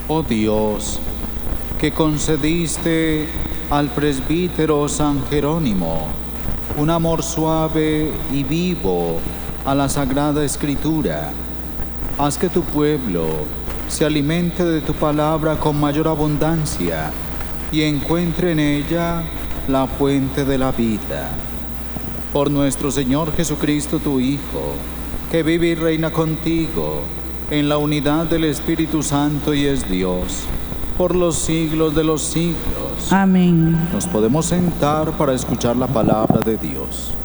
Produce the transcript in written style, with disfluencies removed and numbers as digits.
Oh Dios, que concediste al presbítero San Jerónimo un amor suave y vivo a la Sagrada Escritura, haz que tu pueblo se alimente de tu palabra con mayor abundancia y encuentre en ella la fuente de la vida. Por nuestro Señor Jesucristo, tu Hijo, que vive y reina contigo en la unidad del Espíritu Santo y es Dios, por los siglos de los siglos. Amén. Nos podemos sentar para escuchar la palabra de Dios.